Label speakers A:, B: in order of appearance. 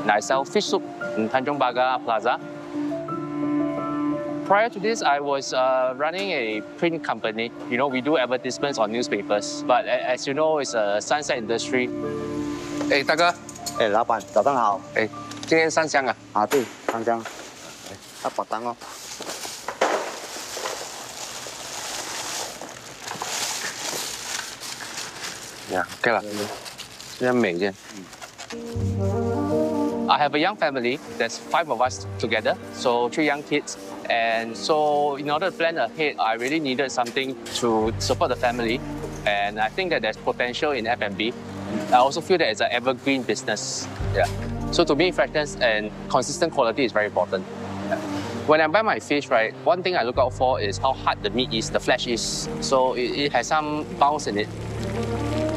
A: and I sell fish soup in Tanjong Pagar Plaza. Prior to this, I was running a print company. You know, we do advertisements on newspapers, but as you know, it's a sunset industry.
B: 哎，大哥，
C: 哎，老板，早上好。
B: 哎，今天上香啊？
C: 啊，对，上香。要保单哦。
B: 呀，OK 了，这件美件。
A: I have a young family. There's 5 of us together, so 3 young kids. And so in order to plan ahead, I really needed something to support the family. And I think that there's potential in F&B. I also feel that it's an evergreen business. Yeah. So to me, freshness and consistent quality is very important. Yeah. When I buy my fish, right, one thing I look out for is how hard the meat is, the flesh is. So it has some bounce in it.